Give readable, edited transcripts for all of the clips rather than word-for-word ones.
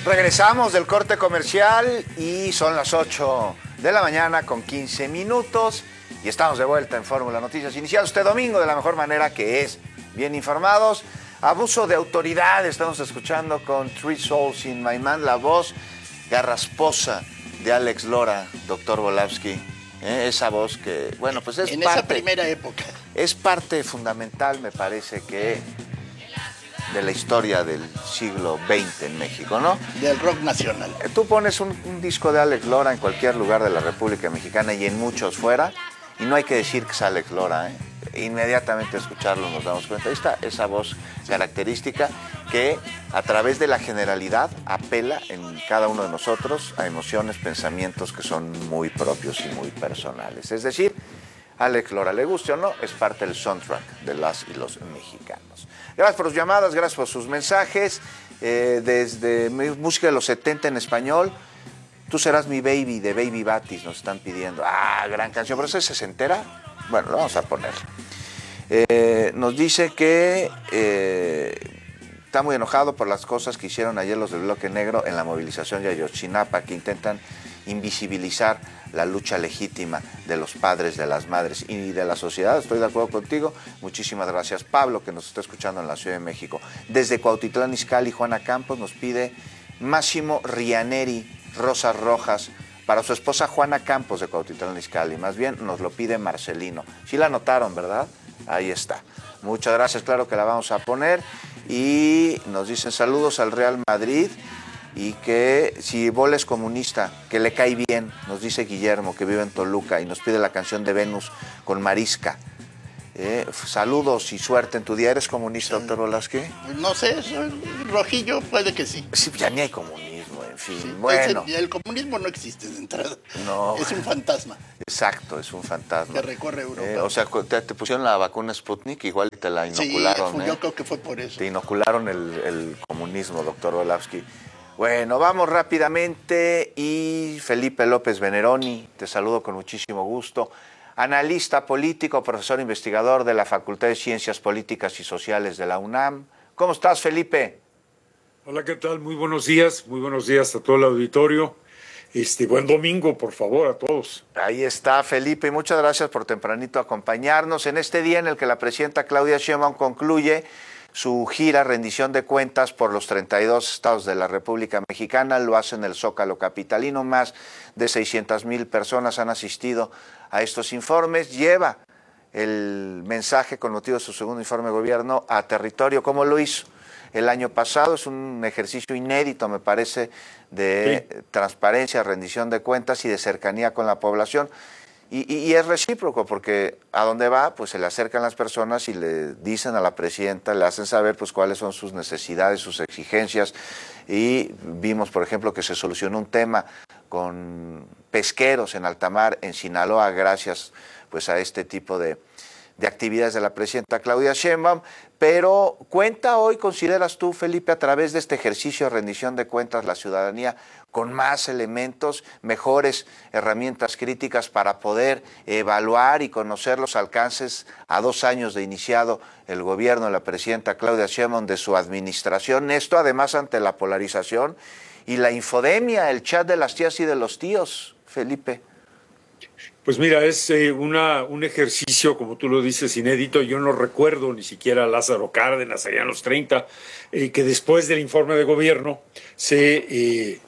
Regresamos del corte comercial y son las 8 de la mañana con 15 minutos y estamos de vuelta en Fórmula Noticias. Iniciado este domingo de la mejor manera, que es bien informados. Abuso de autoridad, estamos escuchando con Three Souls in My Mind, la voz garrasposa de Alex Lora, doctor Volavsky. Esa voz que, bueno, pues es en parte, esa primera época. Es parte fundamental, me parece, que de la historia del siglo XX en México, ¿no? Del rock nacional. Tú pones un disco de Alex Lora en cualquier lugar de la República Mexicana y en muchos fuera, y no hay que decir que es Alex Lora, ¿eh? Inmediatamente escucharlo nos damos cuenta. Ahí está esa voz característica que a través de la generalidad apela en cada uno de nosotros a emociones, pensamientos que son muy propios y muy personales. Es decir, Alex Lora, le guste o no, es parte del soundtrack de las y los mexicanos. Gracias por sus llamadas, gracias por sus mensajes. Desde música de los 70 en español, Tú serás mi baby, de Baby Batis, nos están pidiendo. Gran canción, pero ¿ese se entera? Bueno, lo vamos a poner. Nos dice que está muy enojado por las cosas que hicieron ayer los del Bloque Negro en la movilización de Ayotzinapa, que intentan invisibilizar la lucha legítima de los padres, de las madres y de la sociedad. Estoy de acuerdo contigo. Muchísimas gracias. Pablo, que nos está escuchando en la Ciudad de México. Desde Cuautitlán Izcalli, Juana Campos nos pide Máximo Rianeri, Rosas Rojas, para su esposa Juana Campos de Cuautitlán Izcalli. Más bien nos lo pide Marcelino. Sí la anotaron, ¿verdad? Ahí está. Muchas gracias, claro que la vamos a poner. Y nos dicen saludos al Real Madrid y que si Bola es comunista, que le cae bien, nos dice Guillermo, que vive en Toluca, y nos pide la canción de Venus con Marisca. Saludos y suerte en tu día. ¿Eres comunista, doctor Volavsky? No sé, rojillo puede que sí. Sí, ya ni hay comunismo, en fin. Sí, bueno. El comunismo no existe de entrada. No. Es un fantasma. Exacto, es un fantasma. Que recorre Europa. O sea, te pusieron la vacuna Sputnik, igual te la inocularon. Sí, yo creo que fue por eso. Te inocularon el comunismo, doctor Volavsky. Bueno, vamos rápidamente. Y Felipe López Veneroni, te saludo con muchísimo gusto. Analista político, profesor investigador de la Facultad de Ciencias Políticas y Sociales de la UNAM. ¿Cómo estás, Felipe? Hola, ¿qué tal? Muy buenos días a todo el auditorio. Buen domingo, por favor, a todos. Ahí está, Felipe, y muchas gracias por tempranito acompañarnos en este día en el que la presidenta Claudia Sheinbaum concluye su gira rendición de cuentas por los 32 estados de la República Mexicana. Lo hace en el Zócalo capitalino. Más de 600,000 personas han asistido a estos informes. Lleva el mensaje con motivo de su segundo informe de gobierno a territorio, como lo hizo el año pasado. Es un ejercicio inédito, me parece, de transparencia, rendición de cuentas y de cercanía con la población. Y es recíproco, porque a donde va, pues se le acercan las personas y le dicen a la presidenta, le hacen saber pues cuáles son sus necesidades, sus exigencias. Y vimos, por ejemplo, que se solucionó un tema con pesqueros en alta mar en Sinaloa, gracias pues a este tipo de actividades de la presidenta Claudia Sheinbaum. Pero cuenta hoy, consideras tú, Felipe, a través de este ejercicio de rendición de cuentas, la ciudadanía con más elementos, mejores herramientas críticas para poder evaluar y conocer los alcances a 2 años de iniciado el gobierno de la presidenta Claudia Sheinbaum, de su administración. Esto además ante la polarización y la infodemia, el chat de las tías y de los tíos, Felipe. Pues mira, es un ejercicio, como tú lo dices, inédito. Yo no recuerdo ni siquiera a Lázaro Cárdenas, allá en los 30, que después del informe de gobierno se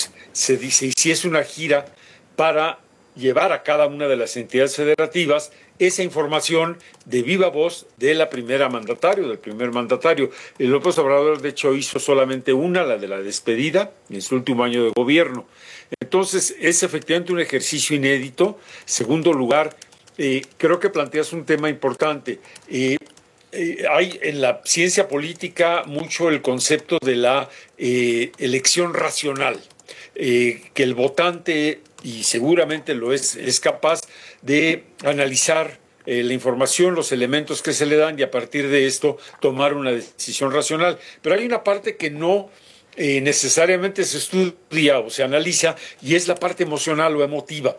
hiciese una gira para llevar a cada una de las entidades federativas esa información de viva voz de la primera mandatario, del primer mandatario. El López Obrador, de hecho, hizo solamente una, la de la despedida, en su último año de gobierno. Entonces, es efectivamente un ejercicio inédito. Segundo lugar, creo que planteas un tema importante. Hay en la ciencia política mucho el concepto de la elección racional, que el votante, y seguramente lo es capaz de analizar la información, los elementos que se le dan y a partir de esto tomar una decisión racional. Pero hay una parte que no necesariamente se estudia o se analiza, y es la parte emocional o emotiva.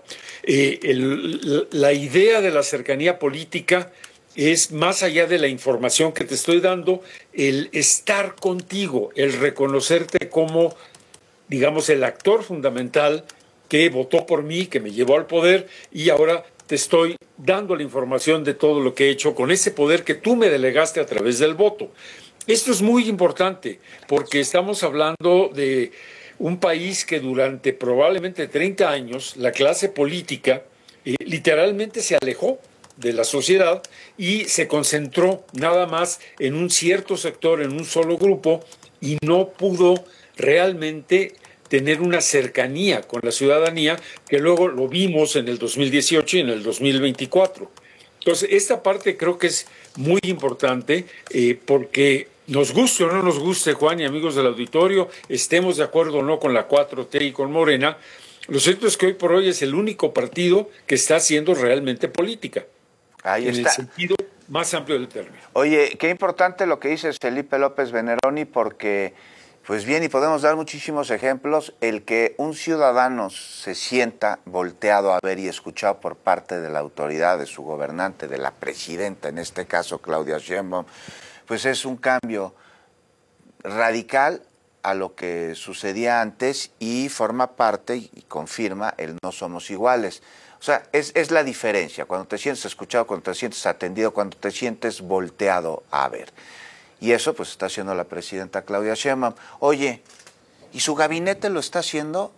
La idea de la cercanía política es, más allá de la información que te estoy dando, el estar contigo, el reconocerte como digamos, el actor fundamental que votó por mí, que me llevó al poder, y ahora te estoy dando la información de todo lo que he hecho con ese poder que tú me delegaste a través del voto. Esto es muy importante porque estamos hablando de un país que durante probablemente 30 años la clase política literalmente se alejó de la sociedad y se concentró nada más en un cierto sector, en un solo grupo, y no pudo realmente tener una cercanía con la ciudadanía, que luego lo vimos en el 2018 y en el 2024. Entonces, esta parte creo que es muy importante porque nos guste o no nos guste, Juan y amigos del auditorio, estemos de acuerdo o no con la 4T y con Morena, lo cierto es que hoy por hoy es el único partido que está haciendo realmente política. Ahí en está. el sentido más amplio del término. Oye, qué importante lo que dices, Felipe López Veneroni, porque, pues bien, y podemos dar muchísimos ejemplos, el que un ciudadano se sienta volteado a ver y escuchado por parte de la autoridad, de su gobernante, de la presidenta, en este caso Claudia Sheinbaum, pues es un cambio radical a lo que sucedía antes y forma parte y confirma el no somos iguales. O sea, es la diferencia, cuando te sientes escuchado, cuando te sientes atendido, cuando te sientes volteado a ver. Y eso pues está haciendo la presidenta Claudia Sheinbaum. Oye, ¿y su gabinete lo está haciendo?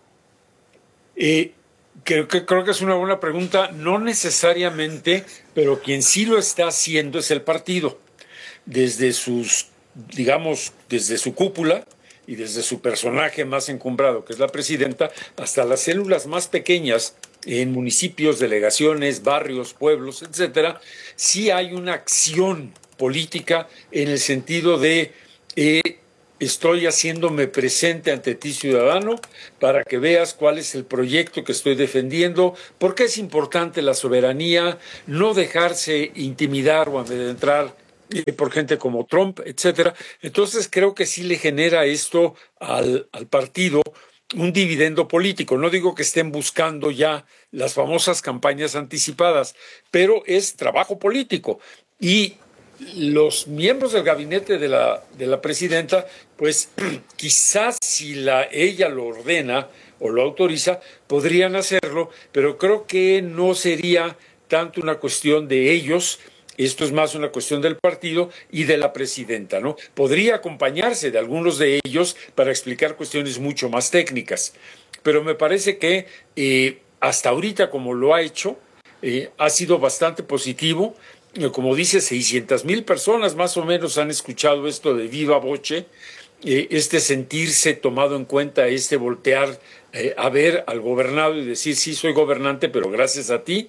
Creo que es una buena pregunta, no necesariamente, pero quien sí lo está haciendo es el partido. Desde sus, digamos, desde su cúpula y desde su personaje más encumbrado, que es la presidenta, hasta las células más pequeñas en municipios, delegaciones, barrios, pueblos, etcétera, sí hay una acción política en el sentido de estoy haciéndome presente ante ti, ciudadano, para que veas cuál es el proyecto que estoy defendiendo, por qué es importante la soberanía, no dejarse intimidar o amedrentar por gente como Trump, etcétera. Entonces creo que sí le genera esto al partido un dividendo político. No digo que estén buscando ya las famosas campañas anticipadas, pero es trabajo político. Y los miembros del gabinete de la presidenta, pues quizás si ella lo ordena o lo autoriza, podrían hacerlo, pero creo que no sería tanto una cuestión de ellos. Esto es más una cuestión del partido y de la presidenta, ¿no? Podría acompañarse de algunos de ellos para explicar cuestiones mucho más técnicas, pero me parece que hasta ahorita, como lo ha hecho, ha sido bastante positivo. Como dice, 600,000 personas más o menos han escuchado esto de viva voce, este sentirse tomado en cuenta, este voltear a ver al gobernado y decir, sí, soy gobernante, pero gracias a ti.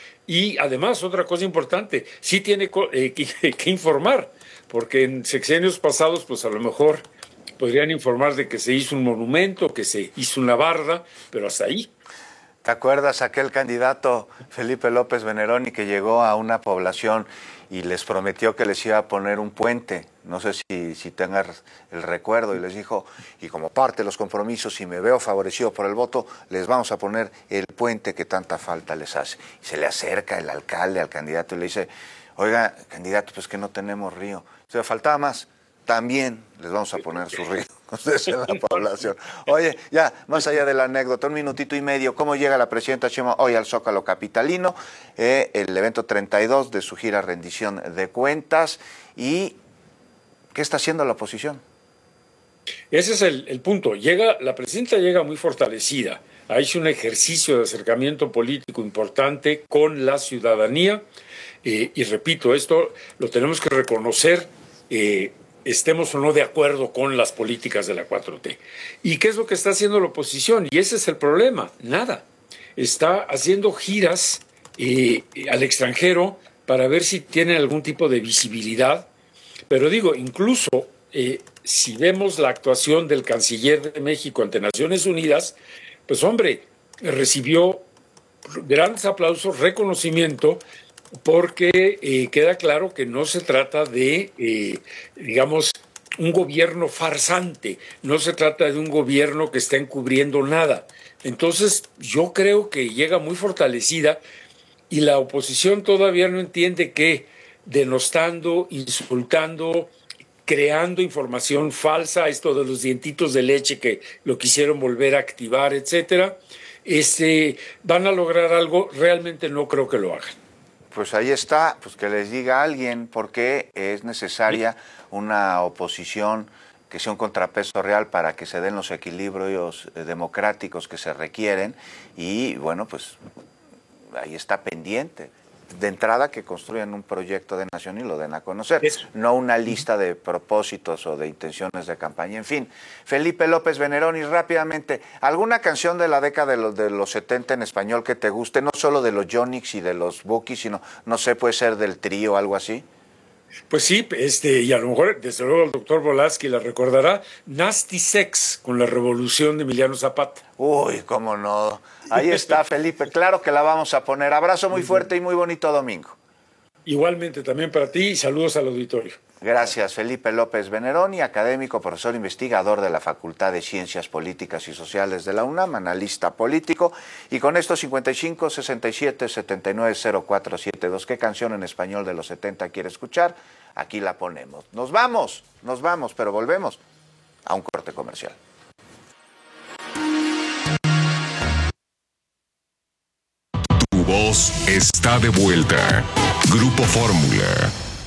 Y además, otra cosa importante, sí tiene que informar, porque en sexenios pasados, pues a lo mejor podrían informar de que se hizo un monumento, que se hizo una barda, pero hasta ahí. ¿Te acuerdas aquel candidato Felipe López Veneroni que llegó a una población y les prometió que les iba a poner un puente? No sé si tengas el recuerdo, y les dijo, y como parte de los compromisos, si me veo favorecido por el voto, les vamos a poner el puente que tanta falta les hace. Y se le acerca el alcalde al candidato y le dice, oiga, candidato, pues que no tenemos río. O sea, faltaba más. También les vamos a poner su río, ustedes en la población. Oye, ya, más allá de la anécdota, un minutito y medio, ¿cómo llega la presidenta Sheinbaum hoy al Zócalo capitalino? El evento 32 de su gira rendición de cuentas. ¿Y qué está haciendo la oposición? Ese es el punto. La presidenta llega muy fortalecida. Ha hecho un ejercicio de acercamiento político importante con la ciudadanía. Y repito, esto lo tenemos que reconocer, estemos o no de acuerdo con las políticas de la 4T. ¿Y qué es lo que está haciendo la oposición? Y ese es el problema, nada. Está haciendo giras al extranjero para ver si tienen algún tipo de visibilidad. Pero digo, incluso si vemos la actuación del canciller de México ante Naciones Unidas, pues hombre, recibió grandes aplausos, reconocimiento, porque queda claro que no se trata de, digamos, un gobierno farsante, no se trata de un gobierno que está encubriendo nada. Entonces, yo creo que llega muy fortalecida y la oposición todavía no entiende que denostando, insultando, creando información falsa, esto de los dientitos de leche que lo quisieron volver a activar, etcétera, van a lograr algo. Realmente no creo que lo hagan. Pues ahí está, pues que les diga a alguien por qué es necesaria una oposición que sea un contrapeso real para que se den los equilibrios democráticos que se requieren, y bueno, pues ahí está pendiente. De entrada, que construyan un proyecto de nación y lo den a conocer, no una lista de propósitos o de intenciones de campaña. En fin, Felipe López Veneroni, rápidamente, ¿alguna canción de la década de los 70 en español que te guste? No solo de los Yonix y de los Bukis, sino, no sé, puede ser del Trío o algo así. Pues sí, y a lo mejor, desde luego, el doctor Volaski la recordará, Nasty Sex, con la revolución de Emiliano Zapata. Uy, cómo no. Ahí está, Felipe, claro que la vamos a poner. Abrazo muy fuerte y muy bonito domingo. Igualmente, también para ti, y saludos al auditorio. Gracias, Felipe López Veneroni, académico, profesor investigador de la Facultad de Ciencias Políticas y Sociales de la UNAM, analista político. Y con esto 55 67 79 0472. ¿Qué canción en español de los 70 quiere escuchar? Aquí la ponemos. Nos vamos, pero volvemos a un corte comercial. Tu voz está de vuelta. Grupo Fórmula.